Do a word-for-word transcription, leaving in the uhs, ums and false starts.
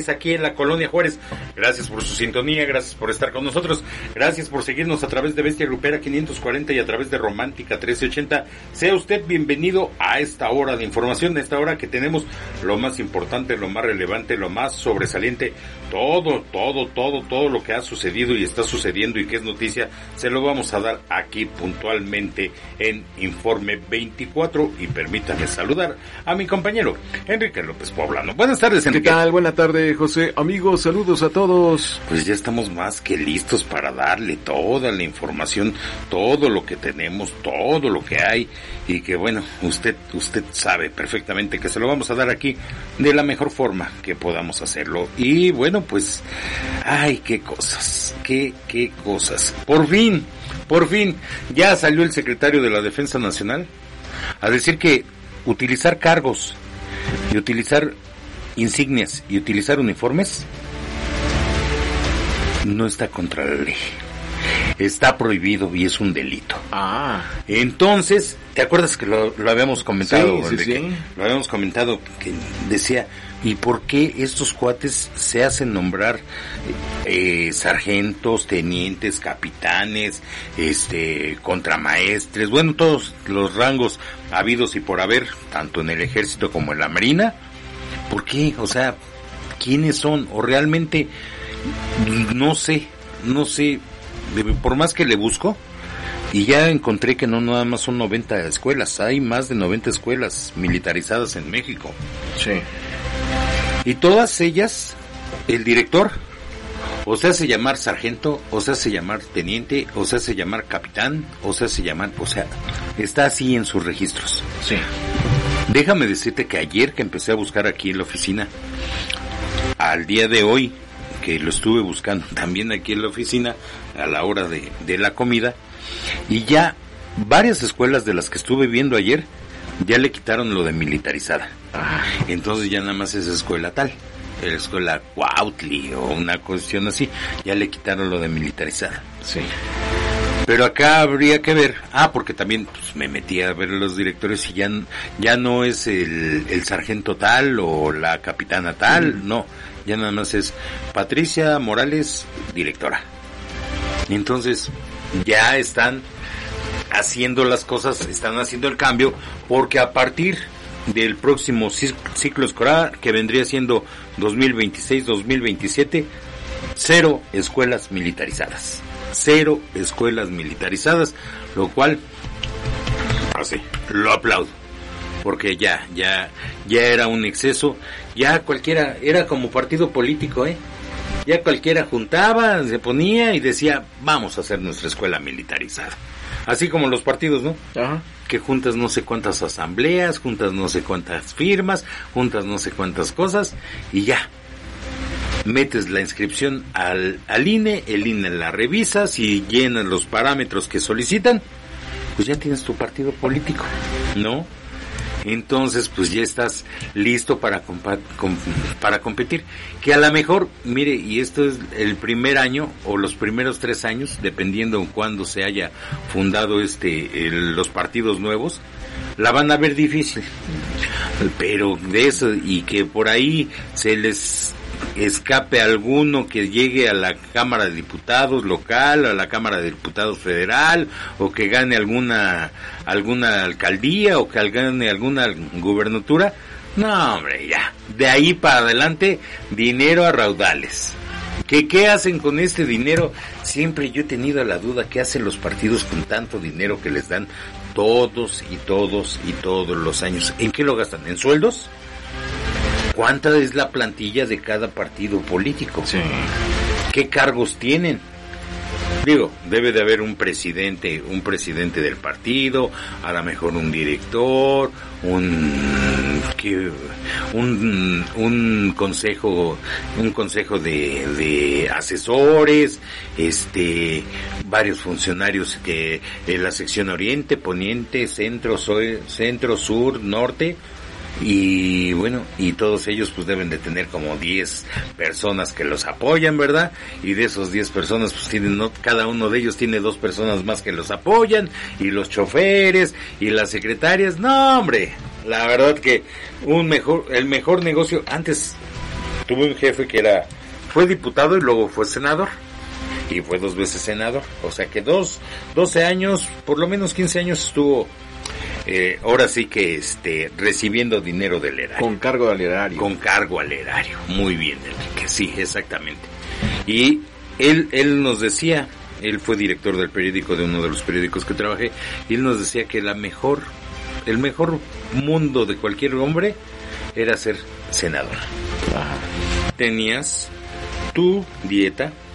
aquí en la Colonia Juárez. Gracias por su sintonía, gracias por estar con nosotros, gracias por seguirnos a través de Bestia Grupera quinientos cuarenta y a través de Romántica trece ochenta. Sea usted bienvenido a esta hora de información, a esta hora que tenemos lo más importante, lo más relevante, lo más sobresaliente, todo, todo, todo, todo lo que ha sucedido y está sucediendo y que es noticia, se lo vamos a dar aquí puntualmente en Informe veinticuatro. Y permítame saludar a mi compañero Enrique López Poblano. Buenas tardes, Enrique. ¿Qué tal? Buenas tardes, José. Amigos, saludos a todos. Pues ya estamos más que listos para darle toda la información, todo lo que tenemos, todo lo que hay, y que bueno, usted usted sabe perfectamente que se lo vamos a dar aquí de la mejor forma que podamos hacerlo. Y bueno, pues, ay, qué cosas, qué, qué cosas. Por fin, por fin, ya salió el secretario de la Defensa Nacional a decir que utilizar cargos y utilizar insignias y utilizar uniformes no está contra la ley, está prohibido y es un delito. Ah, entonces, ¿te acuerdas que lo, lo habíamos comentado? Sí, sí, sí. Que, lo habíamos comentado, que decía, ¿y por qué estos cuates se hacen nombrar eh, sargentos, tenientes, capitanes, este, contramaestres, bueno, todos los rangos habidos y por haber, tanto en el ejército como en la marina? ¿Por qué? O sea, ¿quiénes son? O realmente, no sé, no sé, por más que le busco, y ya encontré que no nada más son noventa escuelas, hay más de noventa escuelas militarizadas en México. Sí. Y todas ellas, el director, o se hace llamar sargento, o se hace llamar teniente, o se hace llamar capitán, o se hace llamar, o sea, está así en sus registros. Sí. Déjame decirte que ayer que empecé a buscar aquí en la oficina, al día de hoy, que lo estuve buscando también aquí en la oficina, a la hora de, de la comida, y ya varias escuelas de las que estuve viendo ayer, ya le quitaron lo de militarizada. Ah. Entonces ya nada más es escuela tal, la escuela Cuautli o una cuestión así, ya le quitaron lo de militarizada. Sí. Pero acá habría que ver, ah, porque también pues, me metí a ver los directores y ya, ya no es el, el sargento tal o la capitana tal, mm. no, ya nada más es Patricia Morales, directora. Entonces, ya están haciendo las cosas, están haciendo el cambio, porque a partir del próximo ciclo escolar, que vendría siendo dos mil veintiséis dos mil veintisiete, cero escuelas militarizadas. Cero escuelas militarizadas, lo cual, así, lo aplaudo, porque ya, ya, ya era un exceso, ya cualquiera, era como partido político, ¿eh? Ya cualquiera juntaba, se ponía y decía, vamos a hacer nuestra escuela militarizada. Así como los partidos, ¿no? Ajá. Que juntas no sé cuántas asambleas, juntas no sé cuántas firmas, juntas no sé cuántas cosas, y ya. Metes la inscripción al, al I N E, el I N E la revisa, si llenan los parámetros que solicitan, pues ya tienes tu partido político, ¿no? Entonces, pues ya estás listo para compa- com- para competir. Que a lo mejor, mire, y esto es el primer año o los primeros tres años, dependiendo en cuándo se haya fundado este el, los partidos nuevos, la van a ver difícil. Pero de eso, y que por ahí se les escape alguno que llegue a la Cámara de Diputados local, a la Cámara de Diputados federal, o que gane alguna alguna alcaldía, o que gane alguna gubernatura. No, hombre, ya. De ahí para adelante, dinero a raudales. ¿Qué, qué hacen con este dinero? Siempre yo he tenido la duda, ¿qué hacen los partidos con tanto dinero que les dan todos y todos y todos los años? ¿En qué lo gastan? ¿En sueldos? ¿Cuánta es la plantilla de cada partido político? Sí. ¿Qué cargos tienen? Digo, debe de haber un presidente, un presidente del partido, a lo mejor un director, un que, un, un consejo, un consejo de, de asesores, este, varios funcionarios que en la sección oriente, poniente, centro, soy, centro, sur, norte. Y bueno, y todos ellos pues deben de tener como diez personas que los apoyan, ¿verdad? Y de esos diez personas pues tienen, no, cada uno de ellos tiene dos personas más que los apoyan, y los choferes y las secretarias. No, hombre, la verdad que un mejor, el mejor negocio antes tuve un jefe que era, fue diputado y luego fue senador. Y fue dos veces senador. O sea que dos, doce años, por lo menos quince años estuvo, eh, ahora sí que este, recibiendo dinero del erario. Con cargo al erario. Con cargo al erario. Muy bien, Enrique. Sí, exactamente. Y él, él nos decía, él fue director del periódico, de uno de los periódicos que trabajé, y él nos decía que la mejor, el mejor mundo de cualquier hombre era ser senador. Ajá. Tenías tu dieta,